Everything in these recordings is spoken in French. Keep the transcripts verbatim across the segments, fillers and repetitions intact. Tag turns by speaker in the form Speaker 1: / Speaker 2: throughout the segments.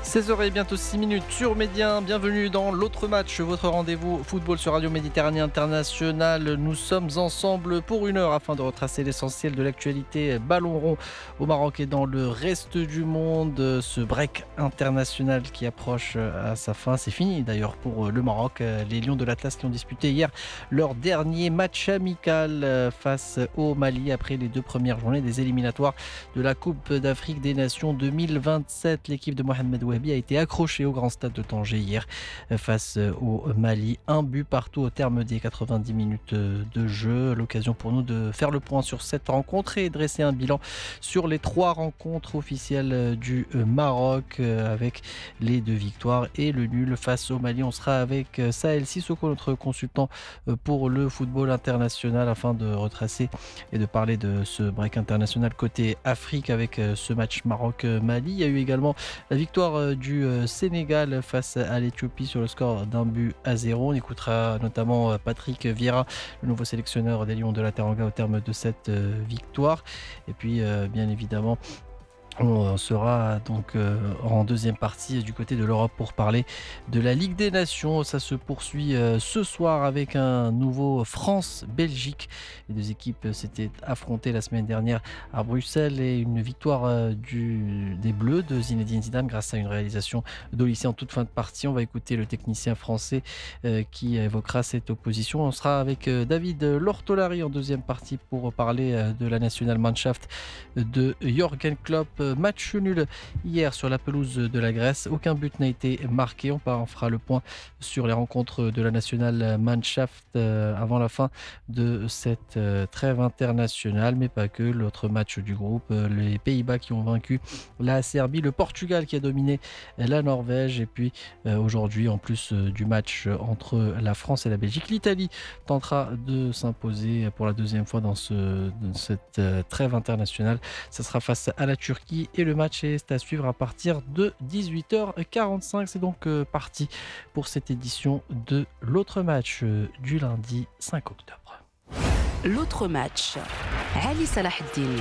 Speaker 1: seize heures et bientôt six minutes sur Média. Bienvenue dans l'autre match, votre rendez-vous football sur Radio Méditerranée Internationale. Nous sommes ensemble pour une heure afin de retracer l'essentiel de l'actualité ballon rond au Maroc et dans le reste du monde. Ce break international qui approche à sa fin, c'est fini d'ailleurs pour le Maroc. Les Lions de l'Atlas qui ont disputé hier leur dernier match amical face au Mali après les deux premières journées des éliminatoires de la Coupe d'Afrique des Nations deux mille vingt-sept. L'équipe de Mohamed Wahbi a été accrochée au grand stade de Tanger hier face au Mali. Un but partout au terme des quatre-vingt-dix minutes de jeu. L'occasion pour nous de faire le point sur cette rencontre et dresser un bilan sur les trois rencontres officielles du Maroc avec les deux victoires et le nul face au Mali. On sera avec Saël Sissoko, notre consultant pour le football international, afin de retracer et de parler de ce break international côté Afrique avec ce match Maroc-Mali. Il y a eu également la victoire du Sénégal face à l'Éthiopie sur le score d'un but à zéro. On écoutera notamment Patrick Vieira, le nouveau sélectionneur des Lions de la Teranga, au terme de cette victoire. Et puis, bien évidemment, on sera donc euh, en deuxième partie du côté de l'Europe pour parler de la Ligue des Nations. Ça se poursuit euh, ce soir avec un nouveau France-Belgique. Les deux équipes s'étaient affrontées la semaine dernière à Bruxelles et une victoire euh, du, des Bleus de Zinedine Zidane grâce à une réalisation d'Olysée en toute fin de partie. On va écouter le technicien français euh, qui évoquera cette opposition. On sera avec euh, David Lortolari en deuxième partie pour parler euh, de la Nationalmannschaft de Jürgen Klopp. Match nul hier sur la pelouse de la Grèce. Aucun but n'a été marqué. On fera le point sur les rencontres de la Nationalmannschaft avant la fin de cette trêve internationale, mais pas que. L'autre match du groupe, les Pays-Bas qui ont vaincu la Serbie, le Portugal qui a dominé la Norvège, et puis aujourd'hui, en plus du match entre la France et la Belgique, l'Italie tentera de s'imposer pour la deuxième fois dans, ce, dans cette trêve internationale. Ça sera face à la Turquie. Et le match est à suivre à partir de dix-huit heures quarante-cinq. C'est donc parti pour cette édition de l'autre match du lundi cinq octobre.
Speaker 2: L'autre match, Ali Salaheddine.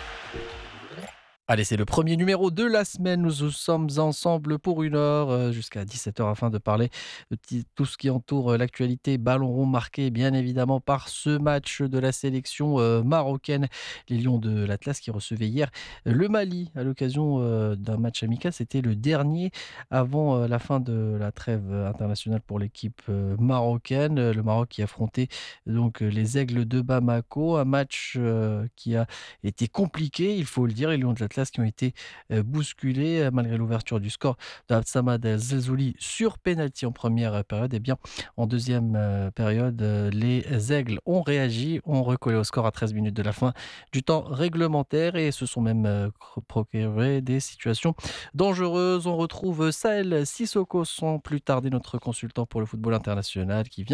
Speaker 1: Allez, c'est le premier numéro de la semaine. Nous sommes ensemble pour une heure euh, jusqu'à dix-sept heures afin de parler de t- tout ce qui entoure euh, l'actualité ballon rond, marqué bien évidemment par ce match de la sélection euh, marocaine. Les Lions de l'Atlas qui recevaient hier euh, le Mali à l'occasion euh, d'un match amical. C'était le dernier avant euh, la fin de la trêve internationale pour l'équipe euh, marocaine. Le Maroc qui affrontait donc euh, les Aigles de Bamako. Un match euh, qui a été compliqué, il faut le dire. Les Lions de l'Atlas qui ont été euh, bousculés euh, malgré l'ouverture du score de Absamad Zelzouli sur pénalty en première euh, période. Et bien en deuxième euh, période, euh, les Aigles ont réagi, ont recollé au score à treize minutes de la fin du temps réglementaire et se sont même euh, procuré des situations dangereuses. On retrouve Saël Sissoko sans plus tarder, notre consultant pour le football international, qui vient